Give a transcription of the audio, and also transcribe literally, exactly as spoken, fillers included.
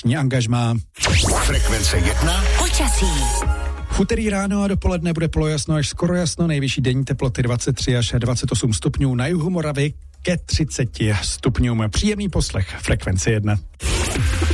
místní angažmá. Frekvence jedna. Počasí. V úterý ráno a dopoledne bude polojasno až skoro jasno, nejvyšší denní teploty dvacet tři až dvacet osm stupňů, na jihu Moravy ke třiceti stupňům. Příjemný poslech Frekvence jedna.